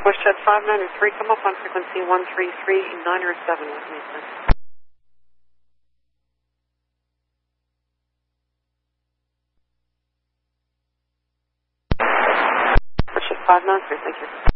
WestJet 593, come up on frequency 133.907 with me, sir. WestJet 593, thank you.